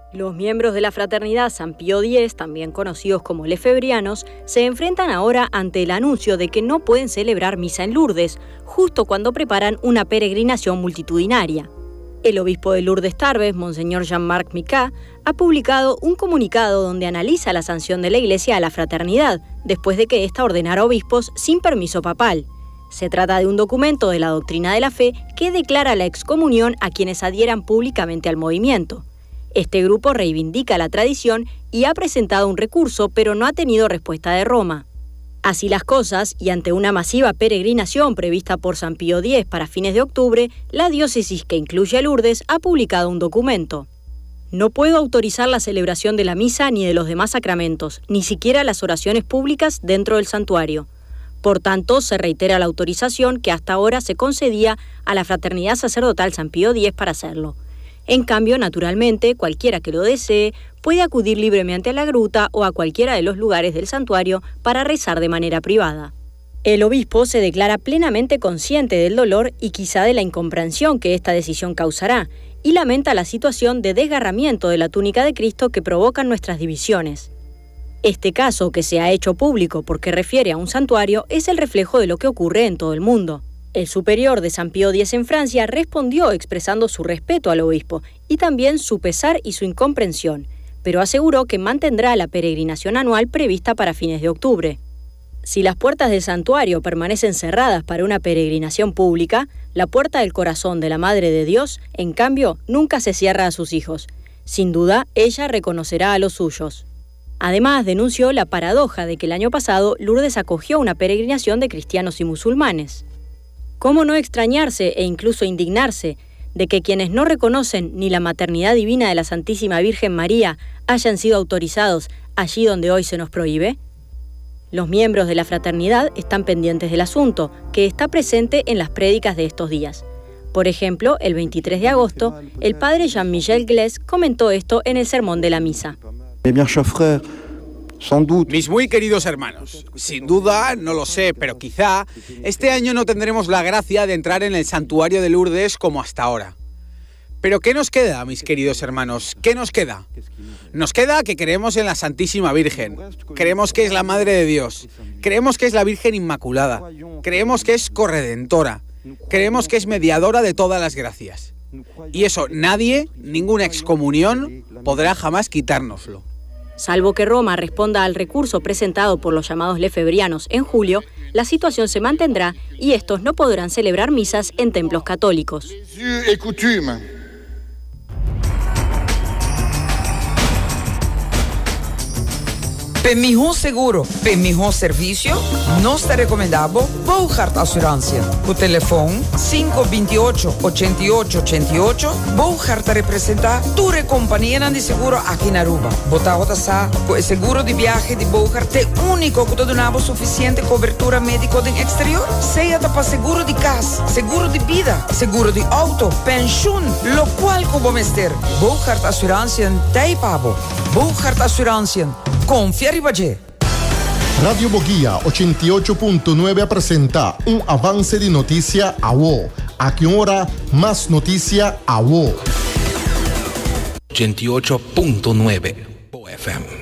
Los miembros de la Fraternidad San Pío X, también conocidos como lefebrianos, se enfrentan ahora ante el anuncio de que no pueden celebrar misa en Lourdes, justo cuando preparan una peregrinación multitudinaria. El obispo de Lourdes Tarbes, Monseñor Jean-Marc Micá, ha publicado un comunicado donde analiza la sanción de la Iglesia a la fraternidad, después de que ésta ordenara obispos sin permiso papal. Se trata de un documento de la doctrina de la fe que declara la excomunión a quienes adhieran públicamente al movimiento. Este grupo reivindica la tradición y ha presentado un recurso, pero no ha tenido respuesta de Roma. Así las cosas, y ante una masiva peregrinación prevista por San Pío X para fines de octubre, la diócesis que incluye a Lourdes ha publicado un documento. No puedo autorizar la celebración de la misa ni de los demás sacramentos, ni siquiera las oraciones públicas dentro del santuario. Por tanto, se reitera la autorización que hasta ahora se concedía a la Fraternidad Sacerdotal San Pío X para hacerlo. En cambio, naturalmente, cualquiera que lo desee puede acudir libremente a la gruta o a cualquiera de los lugares del santuario para rezar de manera privada. El obispo se declara plenamente consciente del dolor y quizá de la incomprensión que esta decisión causará, y lamenta la situación de desgarramiento de la túnica de Cristo que provocan nuestras divisiones. Este caso, que se ha hecho público porque refiere a un santuario, es el reflejo de lo que ocurre en todo el mundo. El superior de San Pío X en Francia respondió expresando su respeto al obispo y también su pesar y su incomprensión, pero aseguró que mantendrá la peregrinación anual prevista para fines de octubre. Si las puertas del santuario permanecen cerradas para una peregrinación pública, la puerta del corazón de la Madre de Dios, en cambio, nunca se cierra a sus hijos. Sin duda, ella reconocerá a los suyos. Además, denunció la paradoja de que el año pasado Lourdes acogió una peregrinación de cristianos y musulmanes. ¿Cómo no extrañarse e incluso indignarse de que quienes no reconocen ni la maternidad divina de la Santísima Virgen María hayan sido autorizados allí donde hoy se nos prohíbe? Los miembros de la fraternidad están pendientes del asunto, que está presente en las prédicas de estos días. Por ejemplo, el 23 de agosto, el padre Jean-Michel Gles comentó esto en el sermón de la misa. Mis muy queridos hermanos, sin duda, no lo sé, pero quizá este año no tendremos la gracia de entrar en el santuario de Lourdes como hasta ahora. Pero ¿qué nos queda, mis queridos hermanos? ¿Qué nos queda? Nos queda que creemos en la Santísima Virgen, creemos que es la Madre de Dios, creemos que es la Virgen Inmaculada, creemos que es corredentora, creemos que es mediadora de todas las gracias. Y eso nadie, ninguna excomunión, podrá jamás quitárnoslo. Salvo que Roma responda al recurso presentado por los llamados lefebrianos en julio, la situación se mantendrá y estos no podrán celebrar misas en templos católicos. Per mejor seguro, per mejor servicio, nós te recomendamos Bouchard Assurância. O telefone 528-8888. Bouchard representa tu companhia de seguro aqui na Aruba. Botava sa com o seguro de viagem de Bouchard é único que te donava suficiente cobertura médica do exterior. Seja para seguro de casa, seguro de vida, seguro de auto, pensão, lo qual como mester. Bouchard Assurância tem pavo. Bouchard Assurância. Confía Ribagé. Radio Boguía 88.9 presenta un avance de noticia a vos. A qué hora más noticia a vos. 88.9 FM.